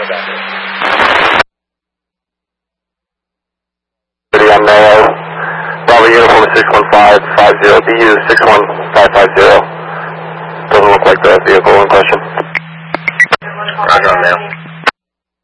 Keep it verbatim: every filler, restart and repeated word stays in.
On Mayo, Bravo Uniform six one five five zero, B U six one five five zero. Doesn't look like the vehicle in question. Roger on Mayo.